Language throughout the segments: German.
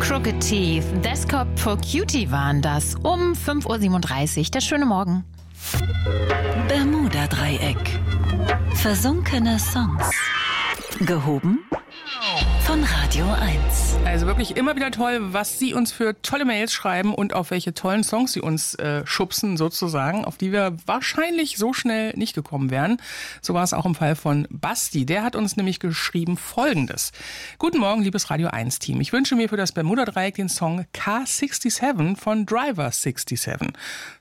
Crooked Teeth, Desktop for Cutie waren das um 5.37 Uhr. Der schöne Morgen. Bermuda-Dreieck. Versunkene Songs. Gehoben von Radio 1. Also wirklich immer wieder toll, was Sie uns für tolle Mails schreiben und auf welche tollen Songs Sie uns schubsen sozusagen, auf die wir wahrscheinlich so schnell nicht gekommen wären. So war es auch im Fall von Basti. Der hat uns nämlich geschrieben Folgendes. Guten Morgen, liebes Radio 1-Team. Ich wünsche mir für das Bermuda-Dreieck den Song Car67 von Driver 67.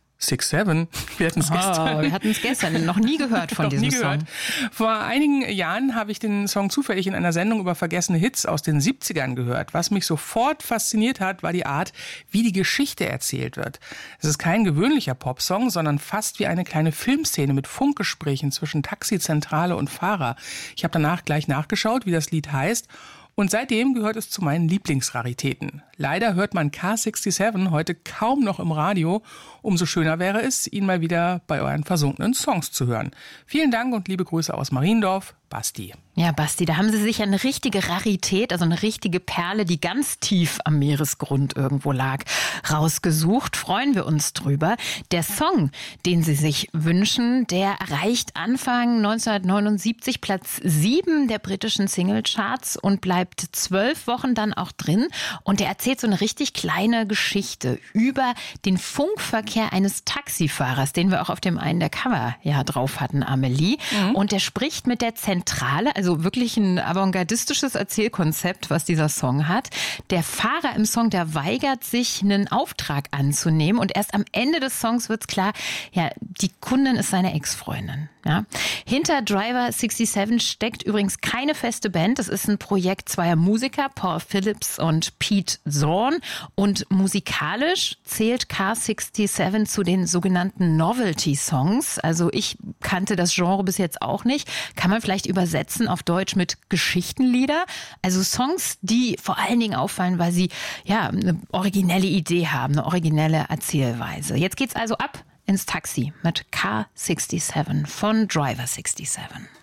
6-7. Wir hatten es gestern noch nie gehört von diesem Song. Vor einigen Jahren habe ich den Song zufällig in einer Sendung über vergessene Hits aus den 70ern gehört. Was mich sofort fasziniert hat, war die Art, wie die Geschichte erzählt wird. Es ist kein gewöhnlicher Popsong, sondern fast wie eine kleine Filmszene mit Funkgesprächen zwischen Taxizentrale und Fahrer. Ich habe danach gleich nachgeschaut, wie das Lied heißt. Und seitdem gehört es zu meinen Lieblingsraritäten. Leider hört man Car67 heute kaum noch im Radio. Umso schöner wäre es, ihn mal wieder bei euren versunkenen Songs zu hören. Vielen Dank und liebe Grüße aus Mariendorf, Basti. Ja, Basti, da haben Sie sich eine richtige Rarität, also eine richtige Perle, die ganz tief am Meeresgrund irgendwo lag, rausgesucht. Freuen wir uns drüber. Der Song, den Sie sich wünschen, der erreicht Anfang 1979 Platz 7 der britischen Singlecharts und bleibt 12 Wochen dann auch drin. Und der erzählt so eine richtig kleine Geschichte über den Funkverkehr eines Taxifahrers, den wir auch auf dem einen der Cover ja drauf hatten, Amelie. Mhm. Und der spricht mit der Zentrale, also wirklich ein avantgardistisches Erzählkonzept, was dieser Song hat. Der Fahrer im Song, der weigert sich, einen Auftrag anzunehmen. Und erst am Ende des Songs wird's klar, ja, die Kundin ist seine Ex-Freundin. Ja. Hinter Driver 67 steckt übrigens keine feste Band. Das ist ein Projekt zweier Musiker, Paul Phillips und Pete Zorn. Und musikalisch zählt Car67 zu den sogenannten Novelty-Songs. Also ich kannte das Genre bis jetzt auch nicht. Kann man vielleicht übersetzen auf Deutsch mit Geschichtenlieder. Also Songs, die vor allen Dingen auffallen, weil sie ja eine originelle Idee haben, eine originelle Erzählweise. Jetzt geht's also ab ins Taxi mit Car67 von Driver 67.